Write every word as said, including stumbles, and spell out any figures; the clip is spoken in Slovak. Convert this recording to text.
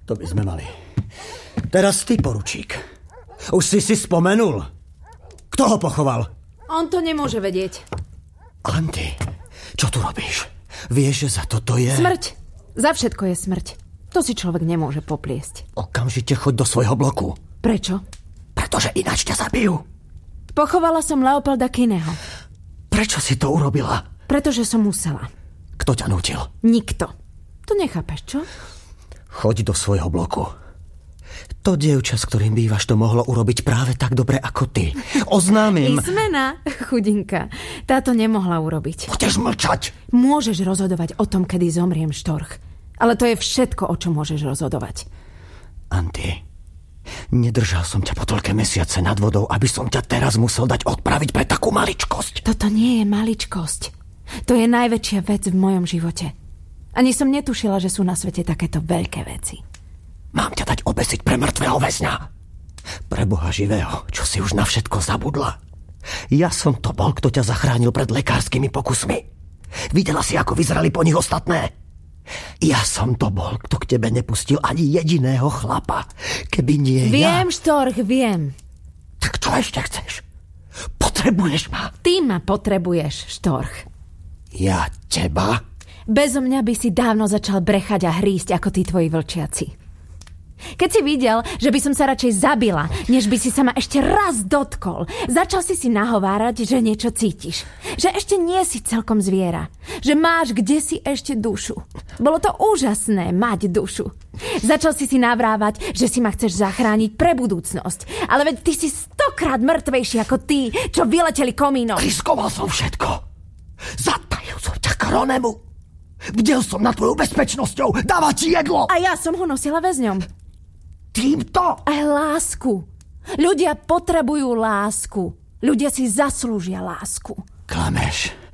To by sme mali. Teraz ty, poručík. Už si si spomenul. Kto ho pochoval? On to nemôže vedieť. Len ty. Čo tu robíš? Vieš, že za toto je... Smrť. Za všetko je smrť. To si človek nemôže popliesť. Okamžite choď do svojho bloku. Prečo? Pretože ináč ťa zabijú. Pochovala som Leopolda Kinneyho. Prečo si to urobila? Pretože som musela. Kto ťa nútil? Nikto. To nechápeš, čo? Choď do svojho bloku. To dievča, s ktorým bývaš, to mohlo urobiť práve tak dobre ako ty. Oznámim... Ismena, chudinka. Táto nemohla urobiť. Budeš mlčať. Môžeš rozhodovať o tom, kedy zomriem, Štorch. Ale to je všetko, o čom môžeš rozhodovať. Anty, nedržal som ťa po toľké mesiace nad vodou, aby som ťa teraz musel dať odpraviť pre takú maličkosť. Toto nie je maličkosť. To je najväčšia vec v mojom živote. Ani som netušila, že sú na svete takéto veľké veci. Mám ťa dať obesiť pre mŕtvého väzňa. Pre Boha živého, čo si už na všetko zabudla. Ja som to bol, kto ťa zachránil pred lekárskymi pokusmi. Videla si, ako vyzerali po nich ostatné? Ja som to bol, kto k tebe nepustil ani jediného chlapa. Keby nie viem, ja... Viem, Štorch, viem. Tak čo ešte chceš? Potrebuješ ma? Ty ma potrebuješ, Štorch. Ja teba? Bezo mňa by si dávno začal brechať a hrísť ako tí tvoji vlčiaci. Keď si videl, že by som sa radšej zabila, než by si sa ma ešte raz dotkol, začal si si nahovárať, že niečo cítiš. Že ešte nie si celkom zviera. Že máš kdesi ešte dušu. Bolo to úžasné mať dušu. Začal si si navrávať, že si ma chceš zachrániť pre budúcnosť. Ale veď ty si stokrát mŕtvejší ako tí, čo vyleteli komínom. Riskoval som všetko. Zatajil som ťa Kronemu. Bdel som nad tvojou bezpečnosťou. Dávať ti jedlo. A ja som ho nosila väzňom. Týmto? Aj lásku. Ľudia potrebujú lásku. Ľudia si zaslúžia lásku. Klameš.